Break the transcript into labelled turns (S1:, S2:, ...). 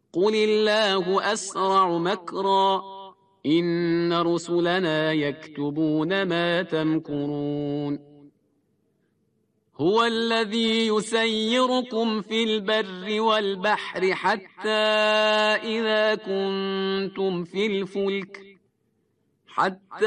S1: قل الله أسرع مكرا إن رسلنا يكتبون ما تمكرون هو الذي يسيركم في البر والبحر حتى إذا كنتم في الفلك